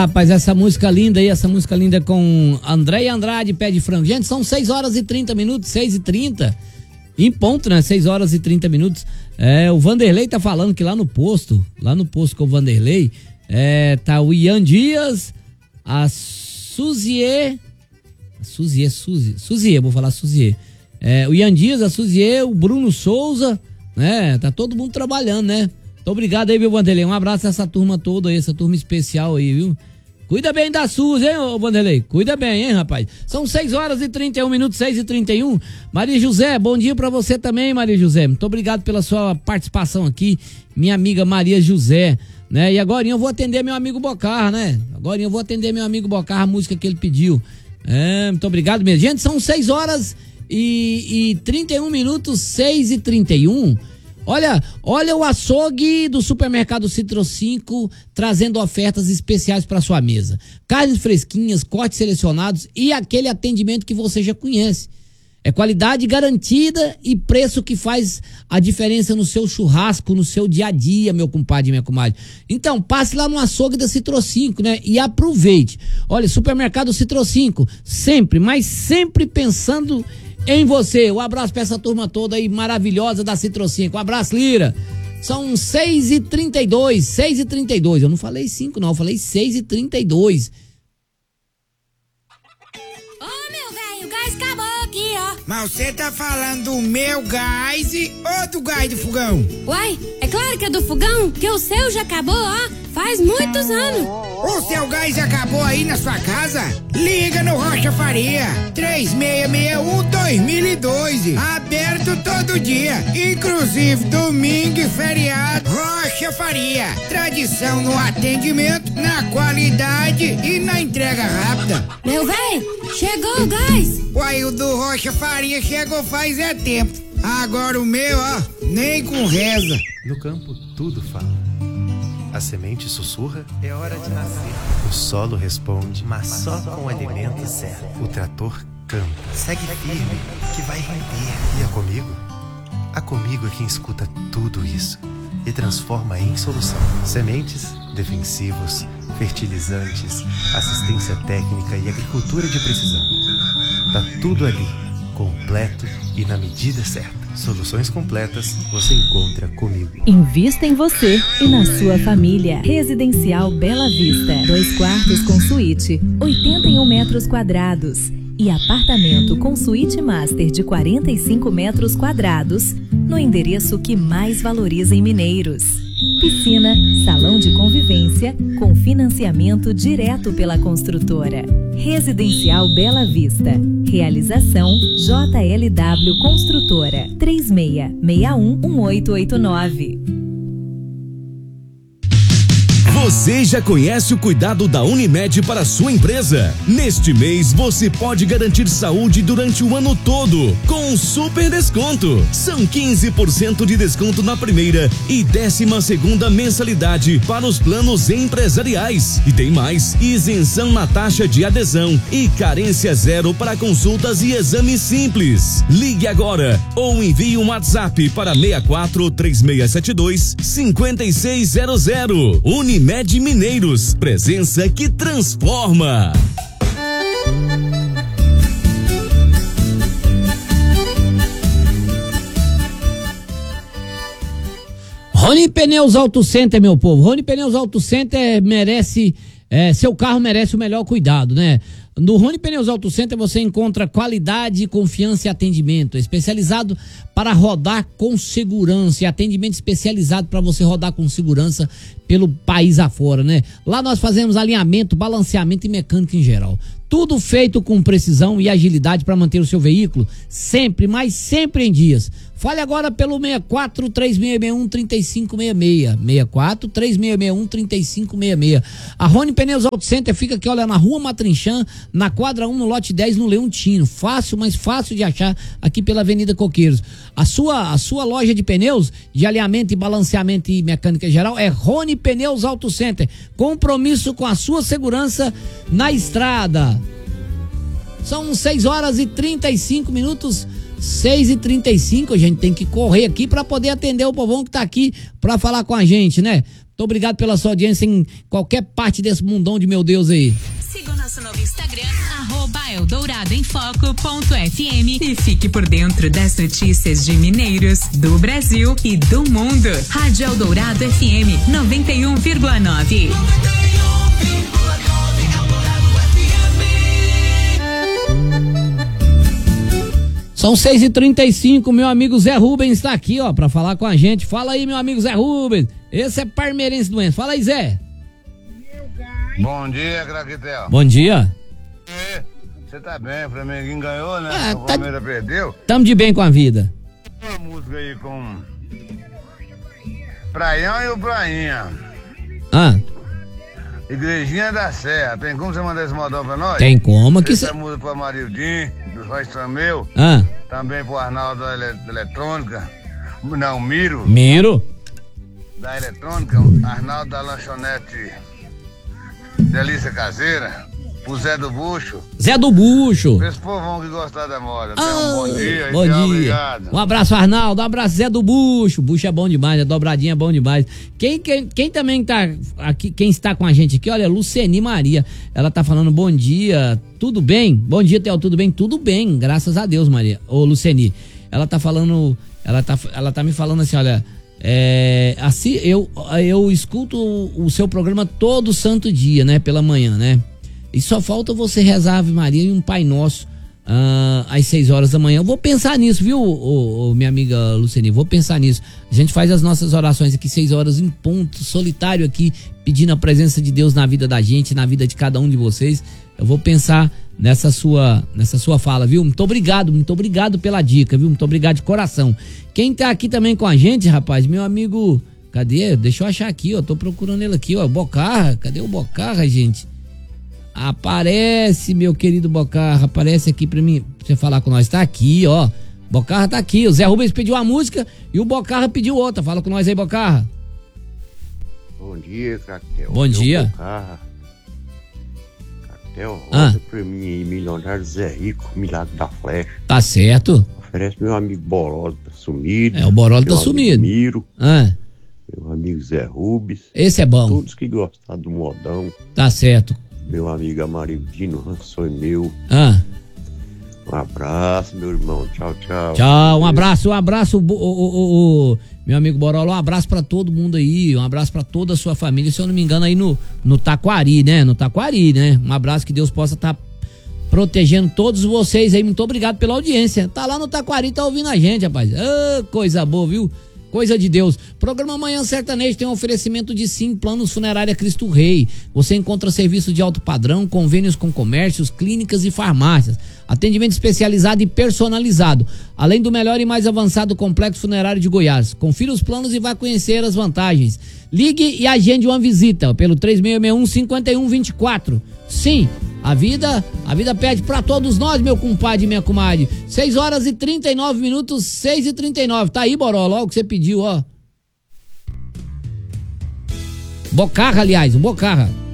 rapaz, essa música linda aí, essa música linda com André Andrade, Pé de Frango. Gente, são 6 horas e 30 minutos, 6h30, em ponto, né? 6 horas e 30 minutos. O Vanderlei tá falando que lá no posto com o Vanderlei, tá o Ian Dias, a Suzier, vou falar Suzier. O Ian Dias, a Suzier, o Bruno Souza, né? Tá todo mundo trabalhando, né? Muito obrigado aí, viu, Vanderlei? Um abraço a essa turma toda aí, essa turma especial aí, viu? Cuida bem da Suzy, hein, ô Vanderlei? Cuida bem, hein, rapaz? São 6 horas e 31 minutos, 6h31. Maria José, bom dia pra você também, Maria José. Muito obrigado pela sua participação aqui, minha amiga Maria José, né? E agora eu vou atender meu amigo Bocar, né? A música que ele pediu. Muito obrigado mesmo. Gente, são 6 horas e 31 minutos, 6h31. Olha o açougue do supermercado Citro 5 trazendo ofertas especiais para sua mesa. Carnes fresquinhas, cortes selecionados e aquele atendimento que você já conhece. É qualidade garantida e preço que faz a diferença no seu churrasco, no seu dia a dia, meu compadre e minha comadre. Então, passe lá no açougue da Citro 5, né? E aproveite. Olha, supermercado Citro 5, sempre, mas sempre pensando em você. Um abraço pra essa turma toda aí maravilhosa da Citro 5. Um abraço, Lira. São 6h32. Eu não falei 5 não, eu falei 6h32. Ô, meu velho, o gás acabou aqui, ó. Mas você tá falando do meu gás ou do gás do fogão? Uai, é claro que é do fogão, que o seu já acabou, ó. Faz muitos anos. O seu gás acabou aí na sua casa? Liga no Rocha Faria, 3661-2012. Aberto todo dia, inclusive domingo e feriado. Rocha Faria, tradição no atendimento, na qualidade e na entrega rápida. Meu velho, chegou o gás. Uai, o do Rocha Faria chegou faz tempo. Agora o meu, ó, nem com reza. No campo tudo fala. A semente sussurra, é hora de nascer. O solo responde, mas só com o alimento certo. O trator canta, segue firme, que vai render. E a Comigo? A Comigo é quem escuta tudo isso e transforma em solução. Sementes, defensivos, fertilizantes, assistência técnica e agricultura de precisão. Tá tudo ali, completo e na medida certa. Soluções completas você encontra comigo. Invista em você e na sua família. Residencial Bela Vista. 2 quartos com suíte, 81 metros quadrados. E apartamento com suíte master de 45 metros quadrados. No endereço que mais valoriza em Mineiros. Piscina, salão de convivência, com financiamento direto pela construtora. Residencial Bela Vista. Realização JLW Construtora. 3661-1889. Você já conhece o cuidado da Unimed para a sua empresa? Neste mês você pode garantir saúde durante o ano todo com um super desconto. São 15% de desconto na primeira e 12ª mensalidade para os planos empresariais. E tem mais, isenção na taxa de adesão e carência zero para consultas e exames simples. Ligue agora ou envie um WhatsApp para 64-3672-5600. Unimed Mineiros, presença que transforma. Rony Pneus Auto Center, meu povo. Rony Pneus Auto Center merece, seu carro merece o melhor cuidado, né? No Rony Pneus Auto Center você encontra qualidade, confiança e atendimento especializado para rodar com segurança e atendimento especializado para você rodar com segurança pelo país afora, né? Lá nós fazemos alinhamento, balanceamento e mecânica em geral. Tudo feito com precisão e agilidade para manter o seu veículo sempre, mas sempre em dias. Fale agora pelo 64-3661-3566. 64-3661-3566. A Rony Pneus Auto Center fica aqui, olha, na Rua Matrinchã, na quadra 1, no lote 10, no Leontino. Fácil, mas fácil de achar aqui pela Avenida Coqueiros. A sua loja de pneus, de alinhamento e balanceamento e mecânica geral é Rony Pneus Auto Center. Compromisso com a sua segurança na estrada. São 6 horas e 35 minutos. 6h35, a gente tem que correr aqui para poder atender o povão que tá aqui para falar com a gente, né? Muito obrigado pela sua audiência em qualquer parte desse mundão de meu Deus aí. Siga o nosso novo Instagram, @eldouradoemfoco.fm e fique por dentro das notícias de Mineiros, do Brasil e do mundo. Rádio Eldorado FM 91,9. São 6h35, meu amigo Zé Rubens está aqui, ó, pra falar com a gente. Fala aí, meu amigo Zé Rubens. Esse é parmeirense doente. Fala aí, Zé. Bom dia, Craquitel. Bom dia. Você tá bem, o Flamenguinho ganhou, né? Ah, O Palmeiras perdeu. Tamo de bem com a vida. Uma música aí com Praião e o Prainha. Ah, Igrejinha da Serra. Tem como você mandar esse modão pra nós? tem como que Essa cê... música pro Amarildinho, do Voz Trameu. Ah, Também pro Arnaldo da Eletrônica. Não, Miro, Miro. da Eletrônica. Arnaldo da Lanchonete Delícia Caseira. Pro Zé do Bucho. Zé do Bucho. Pra esse povão que gostar da moda. Ah, Bom dia, bom tchau, dia. obrigado. Um abraço, Arnaldo. Um abraço, Zé do Bucho. Bucho é bom demais, a dobradinha é bom demais. Quem também tá aqui, quem está com a gente aqui, olha, Luceni Maria. Ela tá falando bom dia, tudo bem? Bom dia, Theo, tudo bem? Tudo bem, graças a Deus, Maria. Ô, Luceni, ela tá falando, ela tá me falando assim, olha, assim, eu escuto o seu programa todo santo dia, né, pela manhã, né? E só falta você rezar a Ave Maria e um Pai Nosso às 6 horas da manhã. Eu vou pensar nisso, viu, minha amiga Luceni? Vou pensar nisso. A gente faz as nossas orações aqui 6 horas em ponto, solitário aqui, pedindo a presença de Deus na vida da gente, na vida de cada um de vocês. Eu vou pensar nessa sua fala, viu? Muito obrigado pela dica, viu? Muito obrigado de coração. Quem tá aqui também com a gente, rapaz, meu amigo, cadê? Deixa eu achar aqui, ó, tô procurando ele aqui, ó, Bocarra, cadê o Bocarra, gente? Aparece, meu querido Bocarra, aparece aqui pra mim, pra você falar com nós, tá aqui, ó, Bocarra tá aqui, o Zé Rubens pediu uma música e o Bocarra pediu outra, fala com nós aí, Bocarra. Bom dia, Craquel. Bom dia. Craquel, olha pra mim aí, milionário Zé Rico, Milagre da Flecha. Tá certo. Oferece meu amigo Borolo, tá sumido. O Borolo tá sumido. Miro, meu amigo Zé Rubens. Esse é bom. Todos que gostaram do modão. Tá certo. Meu amigo Amarildino, Rançoi meu. Um abraço, meu irmão. Tchau, tchau. Tchau, um abraço, meu amigo Borolo, um abraço pra todo mundo aí, um abraço pra toda a sua família, se eu não me engano aí no Taquari, né? No Taquari, né? Um abraço, que Deus possa estar protegendo todos vocês aí, muito obrigado pela audiência. Tá lá no Taquari, tá ouvindo a gente, rapaz. Coisa boa, viu? Coisa de Deus. Programa Manhã Sertanejo tem um oferecimento de Sim Planos Funerária Cristo Rei. Você encontra serviço de alto padrão, convênios com comércios, clínicas e farmácias. Atendimento especializado e personalizado. Além do melhor e mais avançado complexo funerário de Goiás. Confira os planos e vá conhecer as vantagens. Ligue e agende uma visita pelo 3661-5124. Sim, a vida pede pra todos nós, meu compadre e minha comadre. 6 horas e 39 minutos, 6h39. Tá aí, Borolo, ó, o que você pediu, ó. Bocarra, aliás, um Bocarra.